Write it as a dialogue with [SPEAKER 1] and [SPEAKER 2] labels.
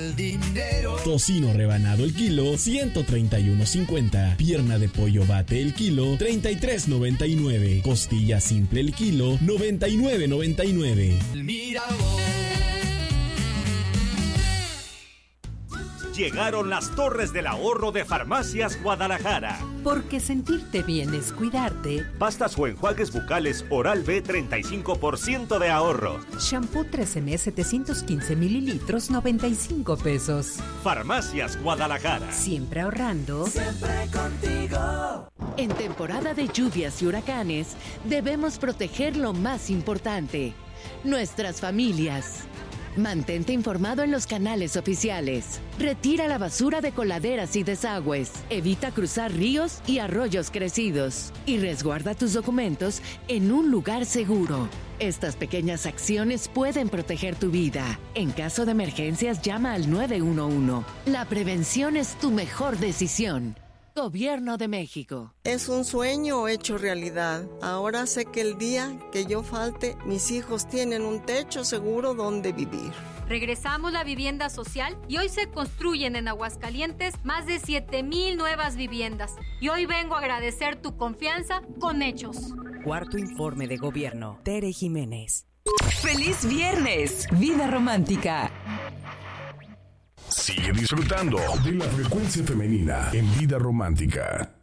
[SPEAKER 1] el dinero.
[SPEAKER 2] Tocino rebanado el kilo, 131.50. Pierna de pollo bate el kilo, 33.99. Costilla simple el kilo, 99.99.
[SPEAKER 1] Mira vos.
[SPEAKER 3] Llegaron las Torres del Ahorro de Farmacias Guadalajara.
[SPEAKER 4] Porque sentirte bien es cuidarte.
[SPEAKER 3] Pastas o enjuagues bucales Oral-B, 35% de ahorro.
[SPEAKER 4] Shampoo 13M 715 mililitros, 95 pesos.
[SPEAKER 3] Farmacias Guadalajara.
[SPEAKER 4] Siempre ahorrando.
[SPEAKER 1] Siempre contigo.
[SPEAKER 5] En temporada de lluvias y huracanes, debemos proteger lo más importante: nuestras familias. Mantente informado en los canales oficiales. Retira la basura de coladeras y desagües. Evita cruzar ríos y arroyos crecidos. Y resguarda tus documentos en un lugar seguro. Estas pequeñas acciones pueden proteger tu vida. En caso de emergencias, llama al 911. La prevención es tu mejor decisión. Gobierno de México.
[SPEAKER 6] Es un sueño hecho realidad. Ahora sé que el día que yo falte, mis hijos tienen un techo seguro donde vivir.
[SPEAKER 7] Regresamos la vivienda social y hoy se construyen en Aguascalientes más de 7,000 nuevas viviendas. Y hoy vengo a agradecer tu confianza con hechos.
[SPEAKER 8] Cuarto informe de gobierno. Tere Jiménez.
[SPEAKER 9] ¡Feliz viernes! Vida romántica.
[SPEAKER 10] Sigue disfrutando de la frecuencia femenina en Vida Romántica.